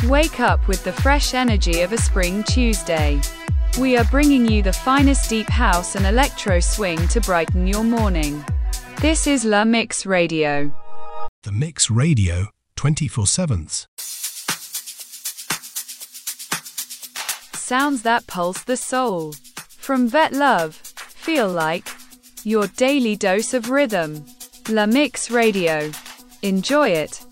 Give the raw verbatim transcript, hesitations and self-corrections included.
Wake up with the fresh energy of a spring Tuesday. We are bringing you the finest deep house and electro swing to brighten your morning. This is La Mix Radio. The Mix Radio, twenty-four seven. Sounds that pulse the soul. From Vet Love, Feel Like, your daily dose of rhythm. La Mix Radio. Enjoy it.